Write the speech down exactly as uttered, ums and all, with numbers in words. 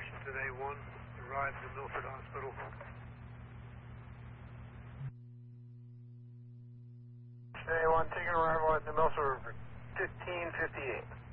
Washington A one, arrived at Milford Hospital. A one, taking arrival at the Milford, fifteen fifty-eight.